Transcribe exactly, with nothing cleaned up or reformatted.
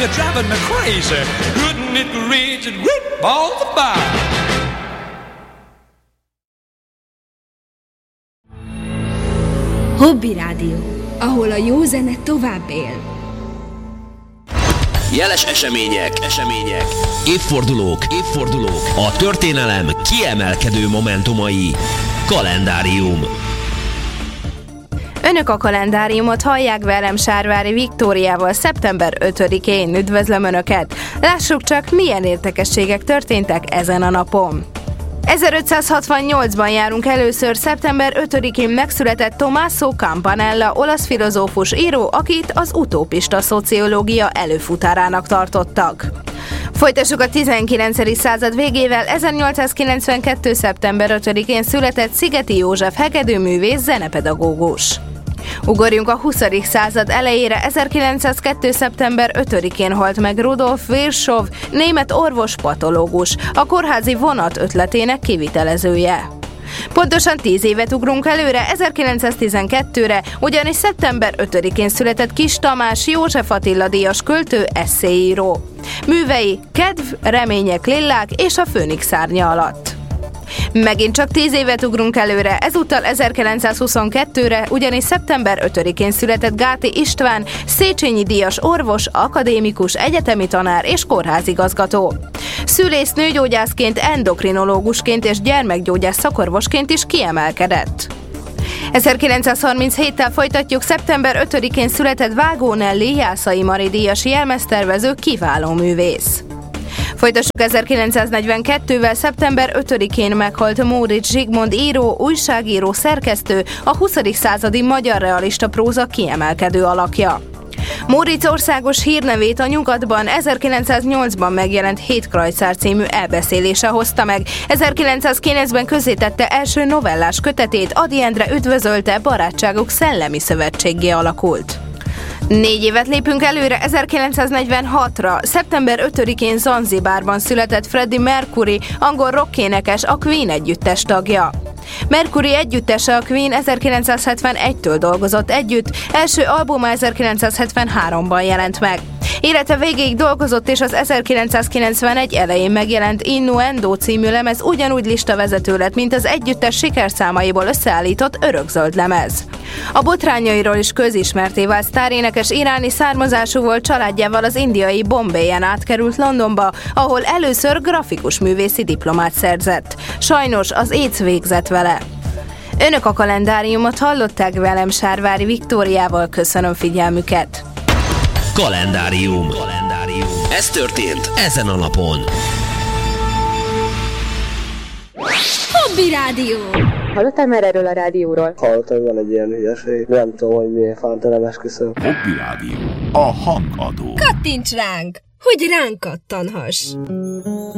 you're driving me crazy. Couldn't it reach and rip all the fire? Hobby Rádió, ahol a jó zene tovább él. Jeles események, események, évfordulók, évfordulók, a történelem kiemelkedő momentumai. Kalendárium. Önök a kalendáriumot hallják, velem Sárvári Viktóriával szeptember ötödikén. Üdvözlöm Önöket! Lássuk csak, milyen érdekességek történtek ezen a napon. ezerötszázhatvannyolcban járunk először. Szeptember ötödikén megszületett Tommaso Campanella, olasz filozófus író, akit az utópista szociológia előfutárának tartottak. Folytassuk a tizenkilencedik század végével. ezernyolcszázkilencvenkettő. szeptember ötödikén született Szigeti József hegedűművész, zenepedagógus. Ugorjunk a huszadik század elejére. ezerkilencszázkettő. szeptember ötödikén halt meg Rudolf Virchow, német orvos-patológus, a kórházi vonat ötletének kivitelezője. Pontosan tíz évet ugrunk előre, ezerkilencszáztizenkettőre, ugyanis szeptember ötödikén született Kiss Tamás, József Attila díjas költő, esszéíró. Művei: Kedv, Remények, Lillák és a Főnix szárnya alatt. Megint csak tíz évet ugrunk előre, ezúttal ezerkilencszázhuszonkettőre, ugyanis szeptember ötödikén született Gáti István, Széchenyi díjas orvos, akadémikus, egyetemi tanár és kórházigazgató. Szülész, nőgyógyászként, endokrinológusként és gyermekgyógyász szakorvosként is kiemelkedett. ezerkilencszázharminchéttel folytatjuk. Szeptember ötödikén született Vágó Nelly, Jászai Mari díjas jelmeztervező, kiváló művész. Folytassuk ezerkilencszáznegyvenkettővel. Szeptember ötödikén meghalt Móricz Zsigmond író, újságíró, szerkesztő, a huszadik századi magyar realista próza kiemelkedő alakja. Móricz országos hírnevét a Nyugatban ezerkilencszáznyolcban megjelent Hétkrajcár című elbeszélése hozta meg. ezerkilencszázkilencben közzétette első novellás kötetét, Ady Endre üdvözölte, barátságuk szellemi szövetséggé alakult. Négy évet lépünk előre, ezerkilencszáznegyvenhatra. Szeptember ötödikén Zanzibárban született Freddie Mercury, angol rockénekes, a Queen együttes tagja. Mercury együttese, a Queen ezerkilencszázhetvenegytől dolgozott együtt, első albuma ezerkilencszázhetvenháromban jelent meg. Élete végéig dolgozott, és az ezerkilencszázkilencvenegy elején megjelent Innuendo című lemez ugyanúgy listavezető lett, mint az együttes sikerszámaiból összeállított örökzöld lemez. A botrányairól is közismerté vált sztárénekes iráni származású volt, családjával az indiai Bombayen átkerült Londonba, ahol először grafikus művészi diplomát szerzett. Sajnos az AIDS végzett vele. Önök a kalendáriumot hallották, velem Sárvári Viktóriával, köszönöm figyelmüket. Kalendárium. Kalendárium. Ez történt ezen a napon. Hobby Rádió. Hallottál már erről a rádióról? Hallottam, hogy van egy ilyen hülyeség. Nem tudom, hogy miért fánt, nem esküszöm. Hobby Rádió. A hangadó. Kattints ránk, hogy ránk kattanhass.